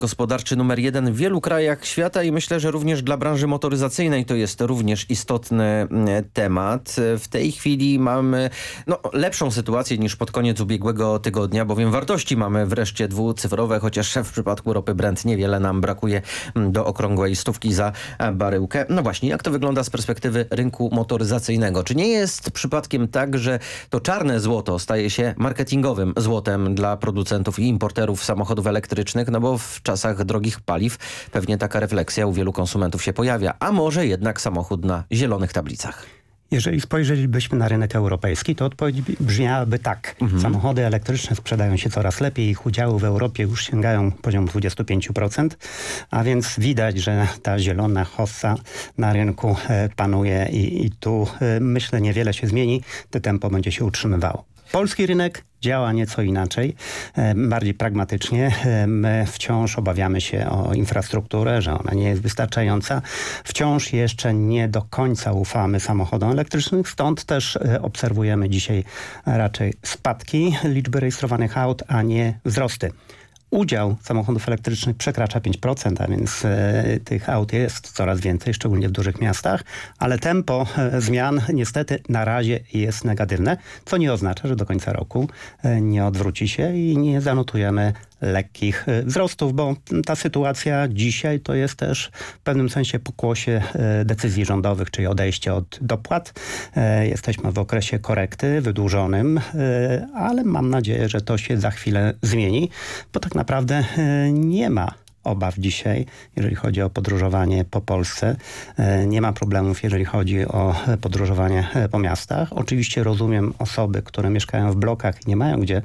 gospodarczy numer jeden w wielu krajach świata i myślę, że również dla branży motoryzacyjnej to jest również istotny temat. W tej chwili mamy lepszą sytuację niż pod koniec ubiegłego tygodnia, bowiem wartości mamy wreszcie dwucyfrowe, chociaż w przypadku ropy Brent niewiele nam brakuje do okrągłej stówki za baryłkę. No właśnie, jak to wygląda z perspektywy rynku motoryzacyjnego? Czy nie jest przypadkiem tak, że to czarne złoto staje się marketingowym złotem dla producentów i importerów samochodów elektrycznych? No bo w czasach drogich paliw pewnie taka refleksja u wielu konsumentów się pojawia. A może jednak samochód na zielonych tablicach? Jeżeli spojrzelibyśmy na rynek europejski, to odpowiedź brzmiałaby tak. Samochody elektryczne sprzedają się coraz lepiej. Ich udziały w Europie już sięgają poziom 25%. A więc widać, że ta zielona hossa na rynku panuje i tu myślę niewiele się zmieni. To tempo będzie się utrzymywało. Polski rynek działa nieco inaczej, bardziej pragmatycznie. My wciąż obawiamy się o infrastrukturę, że ona nie jest wystarczająca. Wciąż jeszcze nie do końca ufamy samochodom elektrycznym, stąd też obserwujemy dzisiaj raczej spadki liczby rejestrowanych aut, a nie wzrosty. Udział samochodów elektrycznych przekracza 5%, a więc tych aut jest coraz więcej, szczególnie w dużych miastach, ale tempo zmian niestety na razie jest negatywne, co nie oznacza, że do końca roku nie odwróci się i nie zanotujemy lekkich wzrostów, bo ta sytuacja dzisiaj to jest też w pewnym sensie pokłosie decyzji rządowych, czyli odejście od dopłat. Jesteśmy w okresie korekty wydłużonym, ale mam nadzieję, że to się za chwilę zmieni, bo tak naprawdę nie ma obaw dzisiaj, jeżeli chodzi o podróżowanie po Polsce. Nie ma problemów, jeżeli chodzi o podróżowanie po miastach. Oczywiście rozumiem osoby, które mieszkają w blokach i nie mają gdzie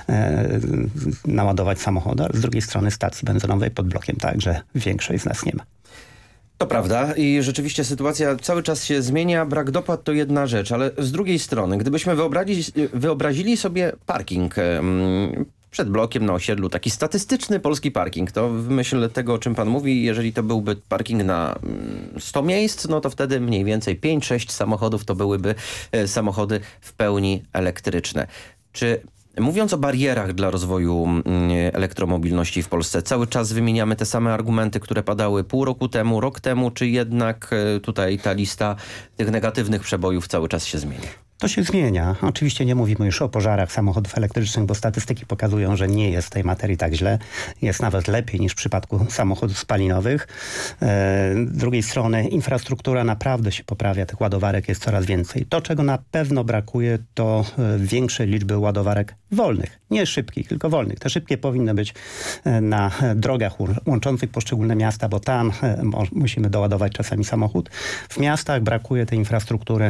naładować samochodu, ale z drugiej strony stacji benzynowej pod blokiem także większość z nas nie ma. To prawda i rzeczywiście sytuacja cały czas się zmienia. Brak dopłat to jedna rzecz, ale z drugiej strony, gdybyśmy wyobrazili sobie parking przed blokiem na osiedlu, taki statystyczny polski parking, to w myśl tego, o czym pan mówi, jeżeli to byłby parking na 100 miejsc, no to wtedy mniej więcej 5-6 samochodów to byłyby samochody w pełni elektryczne. Czy mówiąc o barierach dla rozwoju elektromobilności w Polsce, cały czas wymieniamy te same argumenty, które padały pół roku temu, rok temu, czy jednak tutaj ta lista tych negatywnych przebojów cały czas się zmienia? To się zmienia. Oczywiście nie mówimy już o pożarach samochodów elektrycznych, bo statystyki pokazują, że nie jest w tej materii tak źle. Jest nawet lepiej niż w przypadku samochodów spalinowych. Z drugiej strony infrastruktura naprawdę się poprawia. Tych ładowarek jest coraz więcej. To, czego na pewno brakuje, to większej liczby ładowarek wolnych. Nie szybkich, tylko wolnych. Te szybkie powinny być na drogach łączących poszczególne miasta, bo tam musimy doładować czasami samochód. W miastach brakuje tej infrastruktury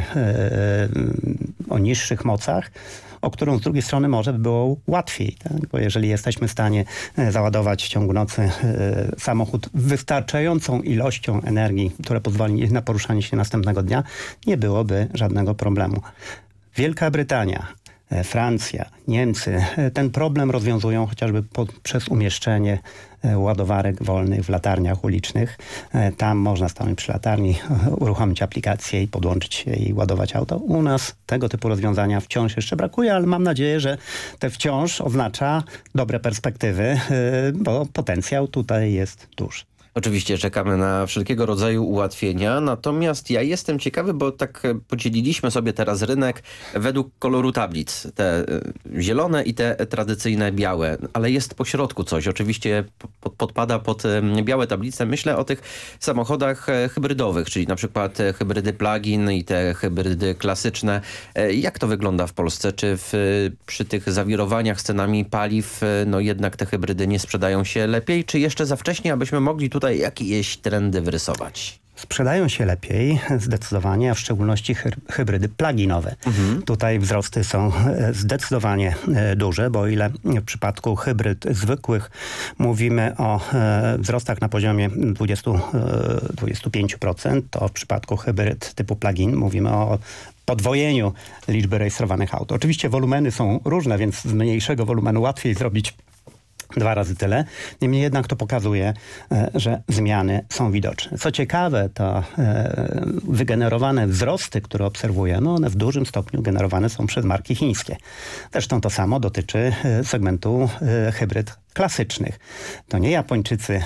o niższych mocach, o którą z drugiej strony może by było łatwiej. Tak? Bo jeżeli jesteśmy w stanie załadować w ciągu nocy samochód wystarczającą ilością energii, która pozwoli na poruszanie się następnego dnia, nie byłoby żadnego problemu. Wielka Brytania, Francja, Niemcy ten problem rozwiązują chociażby przez umieszczenie ładowarek wolnych w latarniach ulicznych. Tam można stanąć przy latarni, uruchomić aplikację i podłączyć się i ładować auto. U nas tego typu rozwiązania wciąż jeszcze brakuje, ale mam nadzieję, że te wciąż oznacza dobre perspektywy, bo potencjał tutaj jest duży. Oczywiście czekamy na wszelkiego rodzaju ułatwienia, natomiast ja jestem ciekawy, bo tak podzieliliśmy sobie teraz rynek według koloru tablic. Te zielone i te tradycyjne białe, ale jest pośrodku coś. Oczywiście podpada pod białe tablice. Myślę o tych samochodach hybrydowych, czyli na przykład hybrydy plug-in i te hybrydy klasyczne. Jak to wygląda w Polsce? Czy przy tych zawirowaniach z cenami paliw jednak te hybrydy nie sprzedają się lepiej? Czy jeszcze za wcześnie, abyśmy mogli tutaj jakieś trendy wyrysować? Sprzedają się lepiej zdecydowanie, a w szczególności hybrydy plug-inowe. Tutaj wzrosty są zdecydowanie duże, bo o ile w przypadku hybryd zwykłych mówimy o wzrostach na poziomie 20-25%, to w przypadku hybryd typu plug-in mówimy o podwojeniu liczby rejestrowanych aut. Oczywiście wolumeny są różne, więc z mniejszego wolumenu łatwiej zrobić 2 razy tyle. Niemniej jednak to pokazuje, że zmiany są widoczne. Co ciekawe, to wygenerowane wzrosty, które obserwujemy, one w dużym stopniu generowane są przez marki chińskie. Zresztą to samo dotyczy segmentu hybryd klasycznych. To nie Japończycy